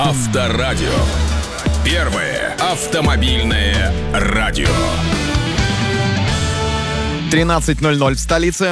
Авторадио. Первое автомобильное радио. 13:00 в столице.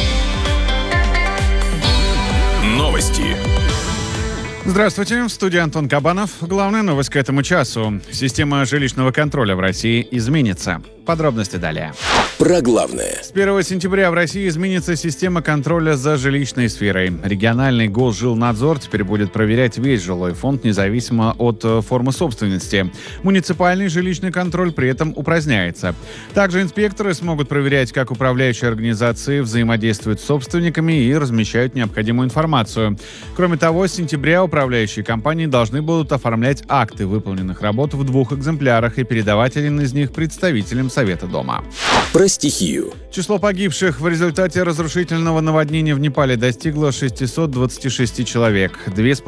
Новости. Здравствуйте, в студии Антон Кабанов. Главная новость к этому часу. Система жилищного контроля в России изменится. Подробности далее. Про главное. С 1 сентября в России изменится система контроля за жилищной сферой. Региональный Госжилнадзор теперь будет проверять весь жилой фонд, независимо от формы собственности. Муниципальный жилищный контроль при этом упраздняется. Также инспекторы смогут проверять, как управляющие организации взаимодействуют с собственниками и размещают необходимую информацию. Кроме того, с сентября управляющие компании должны будут оформлять акты выполненных работ в 2 экземплярах и передавать один из них представителям Совета дома. Про стихию. Число погибших в результате разрушительного наводнения в Непале достигло 626 человек.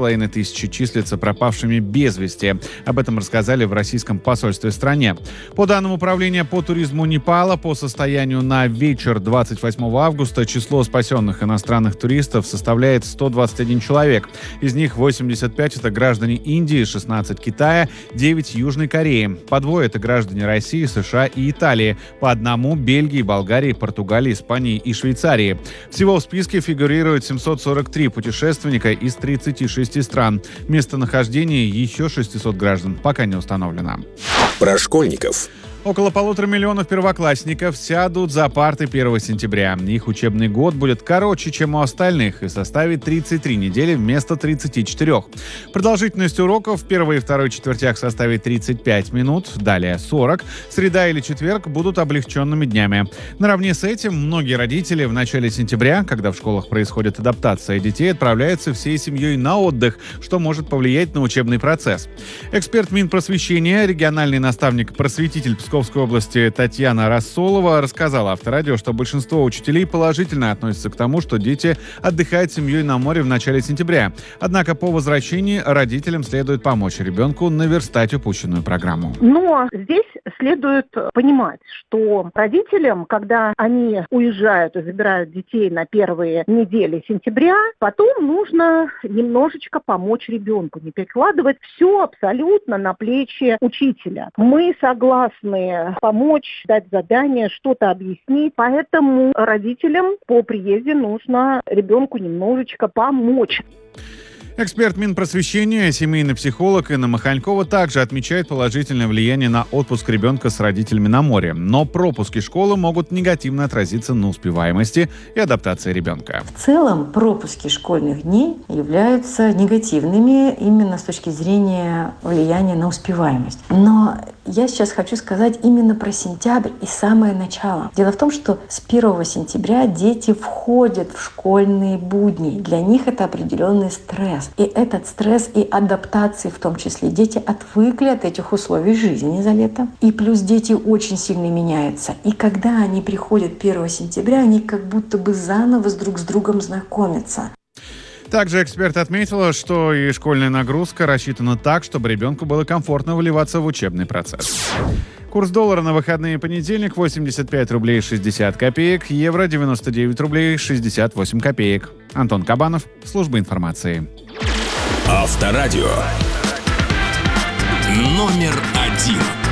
2500 числятся пропавшими без вести. Об этом рассказали в российском посольстве в стране. По данным Управления по туризму Непала, по состоянию на вечер 28 августа число спасенных иностранных туристов составляет 121 человек. Из них 85 – это граждане Индии, 16 – Китая, 9 – Южной Кореи. По 2 – это граждане России, США и Италии. По 1 – Бельгии, Болгарии, Португалии, Испании и Швейцарии. Всего в списке фигурирует 743 путешественника из 36 стран. Местонахождение еще 600 граждан пока не установлено. Про школьников. Около 1,5 миллиона первоклассников сядут за парты 1 сентября. Их учебный год будет короче, чем у остальных, и составит 33 недели вместо 34. Продолжительность уроков в первой и второй четвертях составит 35 минут, далее 40. Среда или четверг будут облегченными днями. Наравне с этим многие родители в начале сентября, когда в школах происходит адаптация детей, отправляются всей семьей на отдых, что может повлиять на учебный процесс. Эксперт Минпросвещения, региональный наставник-просветитель Псковской области Татьяна Рассолова рассказала Авторадио, что большинство учителей положительно относятся к тому, что дети отдыхают с семьей на море в начале сентября. Однако по возвращении родителям следует помочь ребенку наверстать упущенную программу. Но здесь следует понимать, что родителям, когда они уезжают и забирают детей на первые недели сентября, потом нужно немножечко помочь ребенку, не перекладывать все абсолютно на плечи учителя. Мы согласны помочь, дать задание, что-то объяснить. Поэтому родителям по приезде нужно ребенку немножечко помочь. Эксперт Минпросвещения, семейный психолог Инна Маханькова также отмечает положительное влияние на отпуск ребенка с родителями на море. Но пропуски школы могут негативно отразиться на успеваемости и адаптации ребенка. В целом пропуски школьных дней являются негативными именно с точки зрения влияния на успеваемость. Но я сейчас хочу сказать именно про сентябрь и самое начало. Дело в том, что с 1 сентября дети входят в школьные будни. Для них это определенный стресс. И этот стресс и адаптации в том числе. Дети отвыкли от этих условий жизни за лето. И плюс дети очень сильно меняются. И когда они приходят 1 сентября, они как будто бы заново друг с другом знакомятся. Также эксперт отметила, что и школьная нагрузка рассчитана так, чтобы ребенку было комфортно вливаться в учебный процесс. Курс доллара на выходные: понедельник 85 рублей 60 копеек, евро 99 рублей 68 копеек. Антон Кабанов, служба информации. Авторадио. Номер